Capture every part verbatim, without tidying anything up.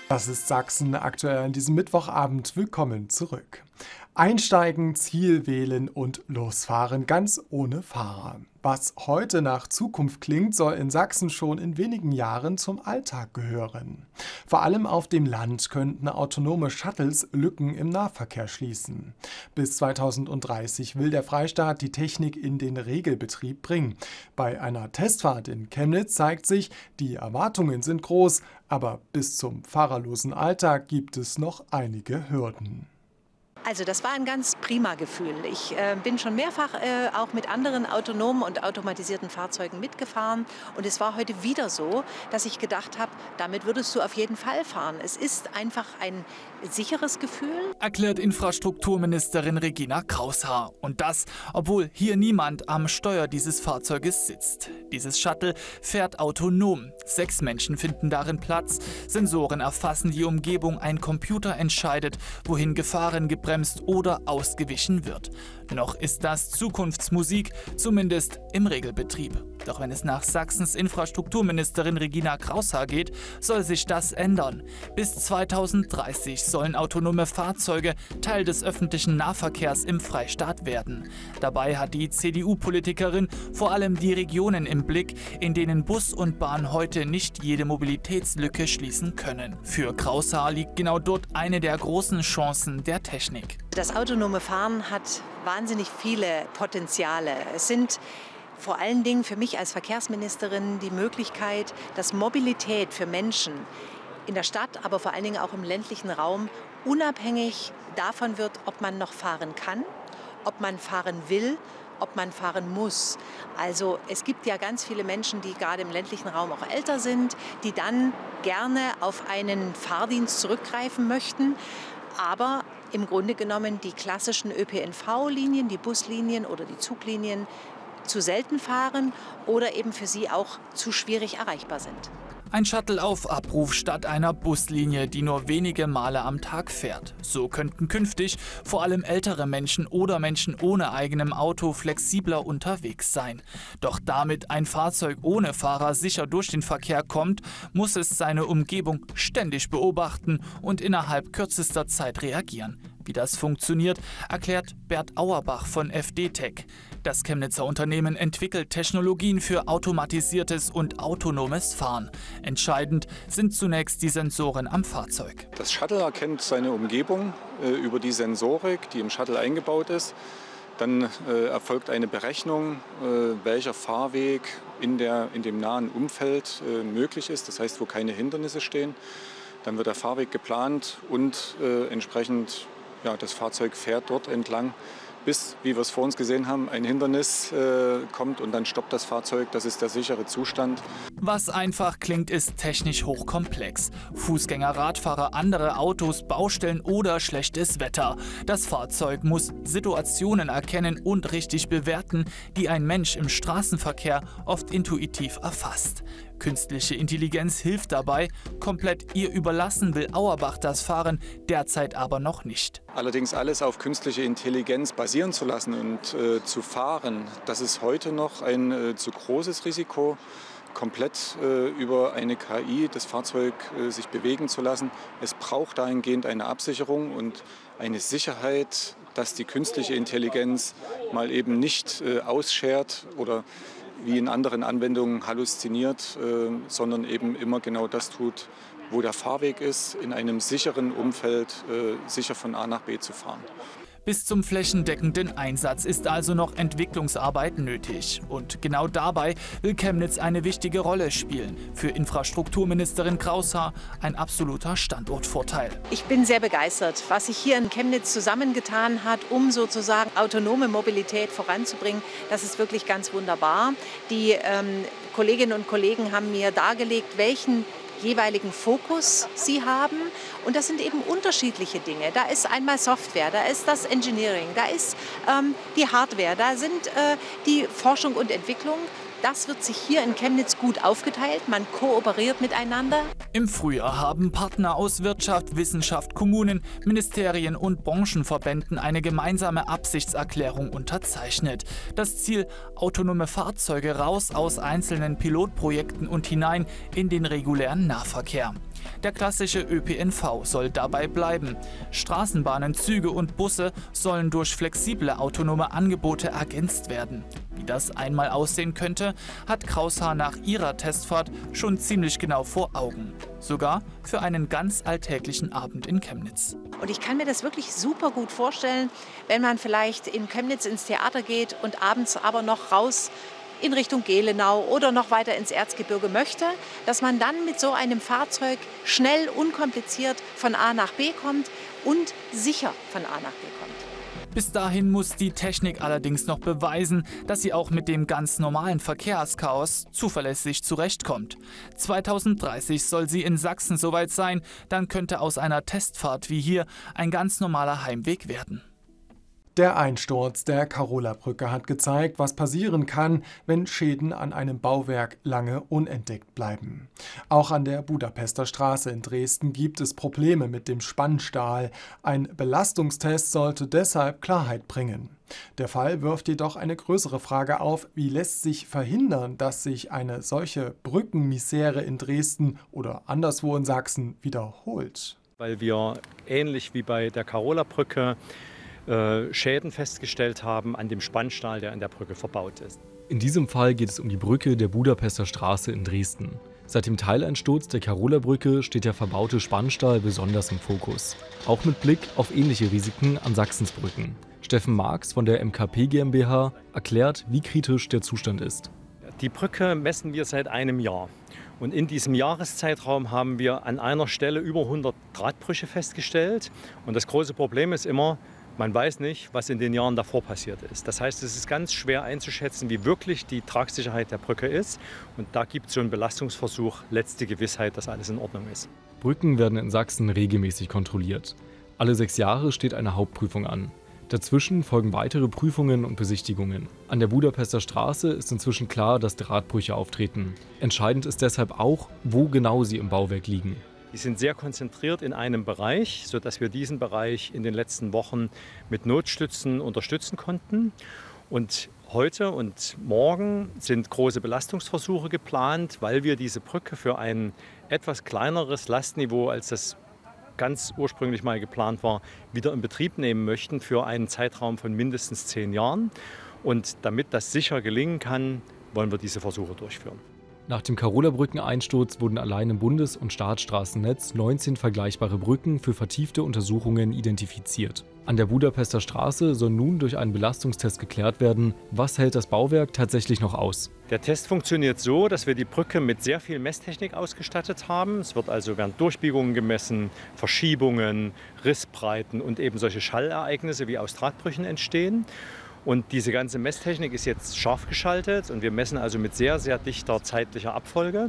Das ist Sachsen aktuell an diesem Mittwochabend. Willkommen zurück. Einsteigen, Ziel wählen und losfahren, ganz ohne Fahrer. Was heute nach Zukunft klingt, soll in Sachsen schon in wenigen Jahren zum Alltag gehören. Vor allem auf dem Land könnten autonome Shuttles Lücken im Nahverkehr schließen. Bis zweitausenddreißig will der Freistaat die Technik in den Regelbetrieb bringen. Bei einer Testfahrt in Chemnitz zeigt sich, die Erwartungen sind groß, aber bis zum fahrerlosen Alltag gibt es noch einige Hürden. Also das war ein ganz prima Gefühl. Ich äh, bin schon mehrfach äh, auch mit anderen autonomen und automatisierten Fahrzeugen mitgefahren. Und es war heute wieder so, dass ich gedacht habe, damit würdest du auf jeden Fall fahren. Es ist einfach ein sicheres Gefühl. Erklärt Infrastrukturministerin Regina Kraushaar. Und das, obwohl hier niemand am Steuer dieses Fahrzeuges sitzt. Dieses Shuttle fährt autonom. Sechs Menschen finden darin Platz. Sensoren erfassen die Umgebung. Ein Computer entscheidet, wohin gefahren, gebremst oder ausgewichen wird. Noch ist das Zukunftsmusik, zumindest im Regelbetrieb. Doch wenn es nach Sachsens Infrastrukturministerin Regina Kraushaar geht, soll sich das ändern. Bis zweitausenddreißig sollen autonome Fahrzeuge Teil des öffentlichen Nahverkehrs im Freistaat werden. Dabei hat die C D U-Politikerin vor allem die Regionen im Blick, in denen Bus und Bahn heute nicht jede Mobilitätslücke schließen können. Für Kraushaar liegt genau dort eine der großen Chancen der Technik. Das autonome Fahren hat wahnsinnig viele Potenziale. Es sind vor allen Dingen für mich als Verkehrsministerin die Möglichkeit, dass Mobilität für Menschen in der Stadt, aber vor allen Dingen auch im ländlichen Raum unabhängig davon wird, ob man noch fahren kann, ob man fahren will, ob man fahren muss. Also es gibt ja ganz viele Menschen, die gerade im ländlichen Raum auch älter sind, die dann gerne auf einen Fahrdienst zurückgreifen möchten, aber im Grunde genommen die klassischen Ö P N V-Linien, die Buslinien oder die Zuglinien zu selten fahren oder eben für sie auch zu schwierig erreichbar sind. Ein Shuttle auf Abruf statt einer Buslinie, die nur wenige Male am Tag fährt. So könnten künftig vor allem ältere Menschen oder Menschen ohne eigenem Auto flexibler unterwegs sein. Doch damit ein Fahrzeug ohne Fahrer sicher durch den Verkehr kommt, muss es seine Umgebung ständig beobachten und innerhalb kürzester Zeit reagieren. Wie das funktioniert, erklärt Bert Auerbach von F D Tech. Das Chemnitzer Unternehmen entwickelt Technologien für automatisiertes und autonomes Fahren. Entscheidend sind zunächst die Sensoren am Fahrzeug. Das Shuttle erkennt seine Umgebung äh, über die Sensorik, die im Shuttle eingebaut ist. Dann äh, erfolgt eine Berechnung, äh, welcher Fahrweg in, der, in dem nahen Umfeld äh, möglich ist, das heißt, wo keine Hindernisse stehen. Dann wird der Fahrweg geplant und äh, entsprechend ja, das Fahrzeug fährt dort entlang, bis, wie wir es vor uns gesehen haben, ein Hindernis äh, kommt und dann stoppt das Fahrzeug. Das ist der sichere Zustand. Was einfach klingt, ist technisch hochkomplex. Fußgänger, Radfahrer, andere Autos, Baustellen oder schlechtes Wetter. Das Fahrzeug muss Situationen erkennen und richtig bewerten, die ein Mensch im Straßenverkehr oft intuitiv erfasst. Künstliche Intelligenz hilft dabei. Komplett ihr überlassen will Auerbach das Fahren derzeit aber noch nicht. Allerdings alles auf künstliche Intelligenz basieren zu lassen und äh, zu fahren, das ist heute noch ein äh, zu großes Risiko, komplett äh, über eine K I das Fahrzeug äh, sich bewegen zu lassen. Es braucht dahingehend eine Absicherung und eine Sicherheit, dass die künstliche Intelligenz mal eben nicht äh, ausschert oder wie in anderen Anwendungen halluziniert, äh, sondern eben immer genau das tut, wo der Fahrweg ist, in einem sicheren Umfeld äh, sicher von A nach B zu fahren. Bis zum flächendeckenden Einsatz ist also noch Entwicklungsarbeit nötig. Und genau dabei will Chemnitz eine wichtige Rolle spielen. Für Infrastrukturministerin Kraushaar ein absoluter Standortvorteil. Ich bin sehr begeistert, was sich hier in Chemnitz zusammengetan hat, um sozusagen autonome Mobilität voranzubringen. Das ist wirklich ganz wunderbar. Die ähm, Kolleginnen und Kollegen haben mir dargelegt, welchen jeweiligen Fokus sie haben. Und das sind eben unterschiedliche Dinge. Da ist einmal Software, da ist das Engineering, da ist ähm, die Hardware, da sind äh, die Forschung und Entwicklung. Das wird sich hier in Chemnitz gut aufgeteilt. Man kooperiert miteinander. Im Frühjahr haben Partner aus Wirtschaft, Wissenschaft, Kommunen, Ministerien und Branchenverbänden eine gemeinsame Absichtserklärung unterzeichnet. Das Ziel: autonome Fahrzeuge raus aus einzelnen Pilotprojekten und hinein in den regulären Nahverkehr. Der klassische Ö P N V soll dabei bleiben. Straßenbahnen, Züge und Busse sollen durch flexible autonome Angebote ergänzt werden. Wie das einmal aussehen könnte, hat Kraushaar nach ihrer Testfahrt schon ziemlich genau vor Augen. Sogar für einen ganz alltäglichen Abend in Chemnitz. Und ich kann mir das wirklich super gut vorstellen, wenn man vielleicht in Chemnitz ins Theater geht und abends aber noch raus in Richtung Gelenau oder noch weiter ins Erzgebirge möchte, dass man dann mit so einem Fahrzeug schnell, unkompliziert von A nach B kommt und sicher von A nach B kommt. Bis dahin muss die Technik allerdings noch beweisen, dass sie auch mit dem ganz normalen Verkehrschaos zuverlässig zurechtkommt. zweitausenddreißig soll sie in Sachsen soweit sein, dann könnte aus einer Testfahrt wie hier ein ganz normaler Heimweg werden. Der Einsturz der Karola-Brücke hat gezeigt, was passieren kann, wenn Schäden an einem Bauwerk lange unentdeckt bleiben. Auch an der Budapester Straße in Dresden gibt es Probleme mit dem Spannstahl. Ein Belastungstest sollte deshalb Klarheit bringen. Der Fall wirft jedoch eine größere Frage auf: Wie lässt sich verhindern, dass sich eine solche Brückenmisere in Dresden oder anderswo in Sachsen wiederholt? Weil wir ähnlich wie bei der Karola-Brücke Schäden festgestellt haben an dem Spannstahl, der an der Brücke verbaut ist. In diesem Fall geht es um die Brücke der Budapester Straße in Dresden. Seit dem Teileinsturz der Karola-Brücke steht der verbaute Spannstahl besonders im Fokus. Auch mit Blick auf ähnliche Risiken an Sachsens Brücken. Steffen Marx von der M K P GmbH erklärt, wie kritisch der Zustand ist. Die Brücke messen wir seit einem Jahr. Und in diesem Jahreszeitraum haben wir an einer Stelle über hundert Drahtbrüche festgestellt. Und das große Problem ist immer, man weiß nicht, was in den Jahren davor passiert ist. Das heißt, es ist ganz schwer einzuschätzen, wie wirklich die Tragsicherheit der Brücke ist. Und da gibt es so einen Belastungsversuch, letzte Gewissheit, dass alles in Ordnung ist. Brücken werden in Sachsen regelmäßig kontrolliert. Alle sechs Jahre steht eine Hauptprüfung an. Dazwischen folgen weitere Prüfungen und Besichtigungen. An der Budapester Straße ist inzwischen klar, dass Drahtbrüche auftreten. Entscheidend ist deshalb auch, wo genau sie im Bauwerk liegen. Die sind sehr konzentriert in einem Bereich, sodass wir diesen Bereich in den letzten Wochen mit Notstützen unterstützen konnten. Und heute und morgen sind große Belastungsversuche geplant, weil wir diese Brücke für ein etwas kleineres Lastniveau, als das ganz ursprünglich mal geplant war, wieder in Betrieb nehmen möchten für einen Zeitraum von mindestens zehn Jahren. Und damit das sicher gelingen kann, wollen wir diese Versuche durchführen. Nach dem Karola-Brückeneinsturz wurden allein im Bundes- und Staatsstraßennetz neunzehn vergleichbare Brücken für vertiefte Untersuchungen identifiziert. An der Budapester Straße soll nun durch einen Belastungstest geklärt werden, was hält das Bauwerk tatsächlich noch aus. Der Test funktioniert so, dass wir die Brücke mit sehr viel Messtechnik ausgestattet haben. Es wird also werden Durchbiegungen gemessen, Verschiebungen, Rissbreiten und eben solche Schallereignisse wie aus Drahtbrüchen entstehen. Und diese ganze Messtechnik ist jetzt scharf geschaltet und wir messen also mit sehr, sehr dichter zeitlicher Abfolge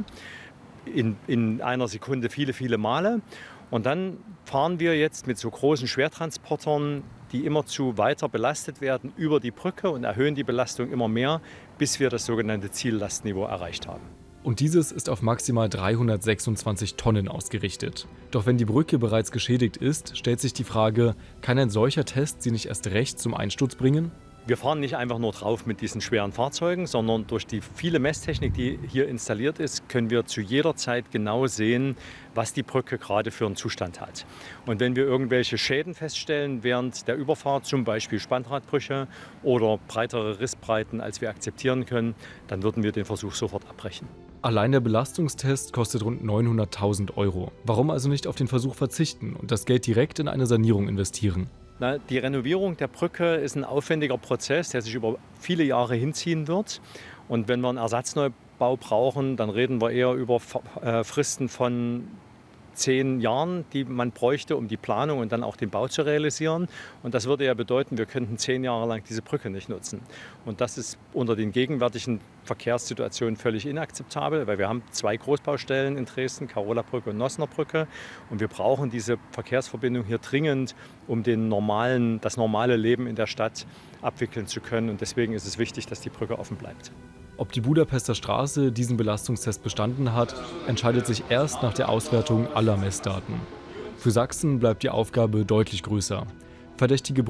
in, in einer Sekunde viele, viele Male. Und dann fahren wir jetzt mit so großen Schwertransportern, die immerzu weiter belastet werden, über die Brücke und erhöhen die Belastung immer mehr, bis wir das sogenannte Ziellastniveau erreicht haben. Und dieses ist auf maximal dreihundertsechsundzwanzig Tonnen ausgerichtet. Doch wenn die Brücke bereits geschädigt ist, stellt sich die Frage, kann ein solcher Test sie nicht erst recht zum Einsturz bringen? Wir fahren nicht einfach nur drauf mit diesen schweren Fahrzeugen, sondern durch die viele Messtechnik, die hier installiert ist, können wir zu jeder Zeit genau sehen, was die Brücke gerade für einen Zustand hat. Und wenn wir irgendwelche Schäden feststellen während der Überfahrt, zum Beispiel Spanndrahtbrüche oder breitere Rissbreiten, als wir akzeptieren können, dann würden wir den Versuch sofort abbrechen. Allein der Belastungstest kostet rund neunhunderttausend Euro. Warum also nicht auf den Versuch verzichten und das Geld direkt in eine Sanierung investieren? Na, die Renovierung der Brücke ist ein aufwendiger Prozess, der sich über viele Jahre hinziehen wird. Und wenn wir einen Ersatzneubau brauchen, dann reden wir eher über Fristen von zehn Jahren, die man bräuchte, um die Planung und dann auch den Bau zu realisieren. Und das würde ja bedeuten, wir könnten zehn Jahre lang diese Brücke nicht nutzen. Und das ist unter den gegenwärtigen Verkehrssituationen völlig inakzeptabel, weil wir haben zwei Großbaustellen in Dresden, Karola-Brücke und Nossener Brücke. Und wir brauchen diese Verkehrsverbindung hier dringend, um den normalen, das normale Leben in der Stadt abwickeln zu können. Und deswegen ist es wichtig, dass die Brücke offen bleibt. Ob die Budapester Straße diesen Belastungstest bestanden hat, entscheidet sich erst nach der Auswertung aller Messdaten. Für Sachsen bleibt die Aufgabe deutlich größer. Verdächtige